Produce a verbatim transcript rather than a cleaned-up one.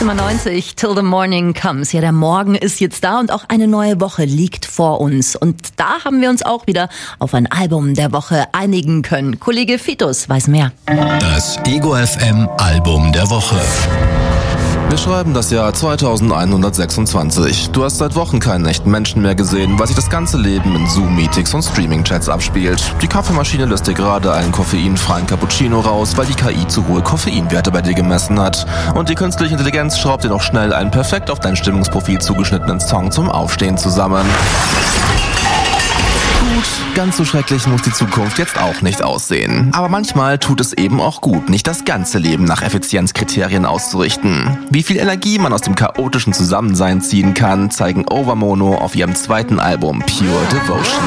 sechsundneunzig, Till the Morning Comes. Ja, der Morgen ist jetzt da und auch eine neue Woche liegt vor uns. Und da haben wir uns auch wieder auf ein Album der Woche einigen können. Kollege Fitus weiß mehr. Das Ego F M Album der Woche. Wir schreiben das Jahr zweitausendeinhundertsechsundzwanzig. Du hast seit Wochen keinen echten Menschen mehr gesehen, weil sich das ganze Leben in Zoom-Meetings und Streaming-Chats abspielt. Die Kaffeemaschine lässt dir gerade einen koffeinfreien Cappuccino raus, weil die K I zu hohe Koffeinwerte bei dir gemessen hat. Und die künstliche Intelligenz schraubt dir noch schnell einen perfekt auf dein Stimmungsprofil zugeschnittenen Song zum Aufstehen zusammen. Gut, ganz so schrecklich muss die Zukunft jetzt auch nicht aussehen. Aber manchmal tut es eben auch gut, nicht das ganze Leben nach Effizienzkriterien auszurichten. Wie viel Energie man aus dem chaotischen Zusammensein ziehen kann, zeigen Overmono auf ihrem zweiten Album Pure Devotion.